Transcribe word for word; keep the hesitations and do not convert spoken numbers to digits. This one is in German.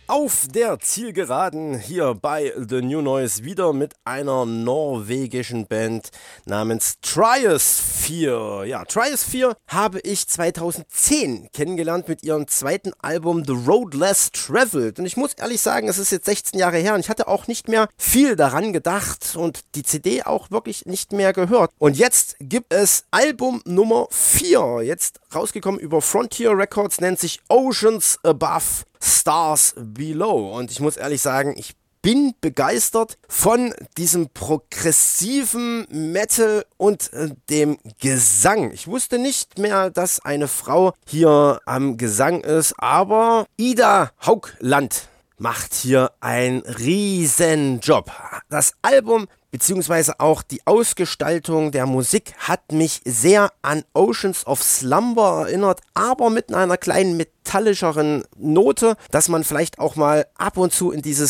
Auf der Zielgeraden hier bei The New Noise wieder mit einer norwegischen Band namens Triosphere. Ja, Triosphere habe ich zweitausendzehn kennengelernt mit ihrem zweiten Album The Road Less Traveled. Und ich muss ehrlich sagen, es ist jetzt sechzehn Jahre her und ich hatte auch nicht mehr viel daran gedacht und die C D auch wirklich nicht mehr gehört. Und jetzt gibt es Album Nummer vier, jetzt rausgekommen über Frontier Records, nennt sich Oceans Above, Stars Below. Und ich muss ehrlich sagen, ich bin begeistert von diesem progressiven Metal und äh, dem Gesang. Ich wusste nicht mehr, dass eine Frau hier am Gesang ist, aber Ida Haugland macht hier einen riesen Job. Das Album beziehungsweise auch die Ausgestaltung der Musik hat mich sehr an Oceans of Slumber erinnert, aber mit einer kleinen metallischeren Note, dass man vielleicht auch mal ab und zu in dieses